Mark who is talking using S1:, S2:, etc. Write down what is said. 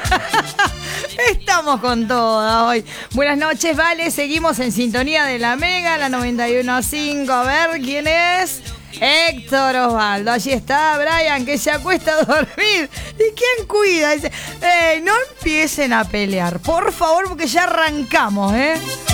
S1: Estamos con todas hoy. Buenas noches, Vale. Seguimos en sintonía de la Mega, la 91.5. A ver, ¿quién es? Héctor Osvaldo. Allí está Brian, que se acuesta a dormir. ¿Y quién cuida? Dice, no empiecen a pelear, por favor, porque ya arrancamos,